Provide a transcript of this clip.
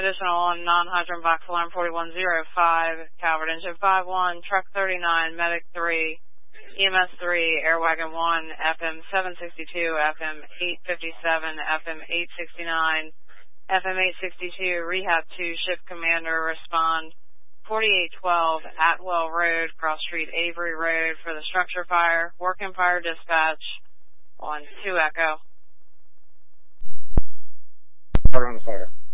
additional on non-hydrant box alarm 4105, Calvert engine 51, truck 39, medic 3, EMS 3, air wagon 1, FM 762, FM 857, FM 869, FM 862, rehab 2, ship commander, respond 4812 Atwell Road, cross street Avery Road for the structure fire, working fire dispatch on 2 Echo. Fire on the fire.